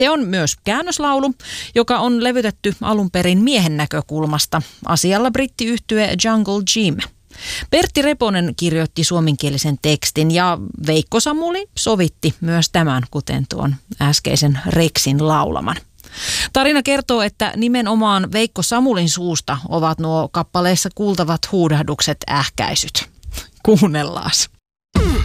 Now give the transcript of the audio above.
Se on myös käännöslaulu, joka on levytetty alun perin miehen näkökulmasta asialla brittiyhtye Jungle Jim. Pertti Reponen kirjoitti suomenkielisen tekstin ja Veikko Samuli sovitti myös tämän, kuten tuon äskeisen Rexin laulaman. Tarina kertoo, että nimenomaan Veikko Samulin suusta ovat nuo kappaleissa kuultavat huudahdukset ähkäisyt. Kuunnellaas.